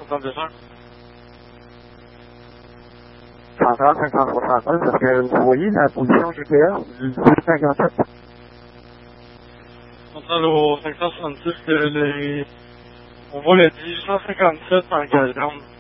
62. Central 569, parce que vous voyez la position GPS du 57. Central au 566, on voit le 1857 en Gazeon.